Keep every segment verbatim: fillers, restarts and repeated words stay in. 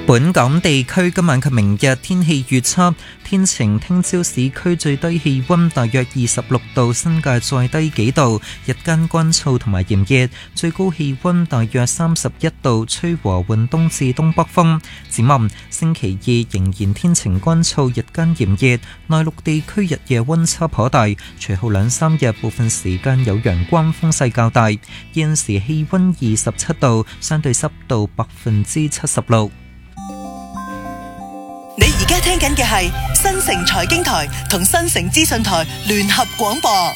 本港地區今晚及明日天氣預測，天晴，聽朝市區最低氣溫大約二十六度，新界再低幾度，日間乾燥同埋炎熱，最高氣溫大約三十一度，吹和緩東至東北風。展望星期二仍然天晴乾燥，日間炎熱，內陸地區日夜溫差頗大，隨後兩三日部分時間有陽光，風勢較大。現時氣溫二十七度，相對濕度百分之七十六。 你而家聽緊嘅係新城財經台同新城資訊台聯合廣播。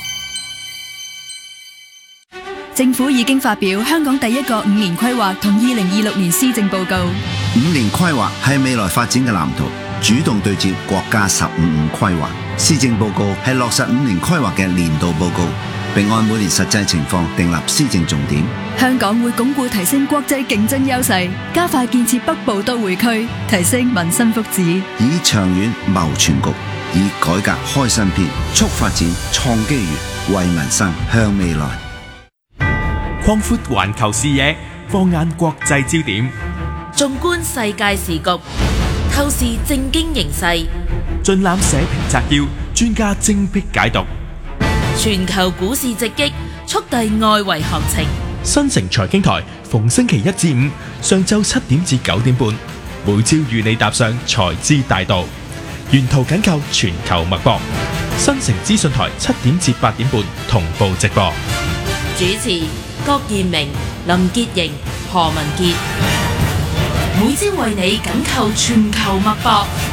政府已經發表香港第一個五年規劃同二零二六年施政報告。 五年規劃係未來發展嘅藍圖，主動對接國家十五五規劃。施政報告係落實五年規劃嘅年度報告，並按每年實際情況訂立施政重點。 香港會鞏固提升國際競爭優勢，加快建設北部都會區，提升民生福祉， 以長遠謀全局，以改革開新篇，促發展創機遇，為民生向未來。 擴闊環球視野，放眼國際焦點， 縱觀世界時局，透視政經形勢， 盡覽社評摘要，專家精闢解讀。 全球股市直擊，速遞外圍行情。 新城財經台逢星期一至五上晝七點至九點半，每朝與你踏上財資大道，沿途緊扣全球脈搏。新城資訊台七點至八點半同步直播。 主持郭彥明、林潔瑩、何文傑，每朝為你緊扣全球脈搏。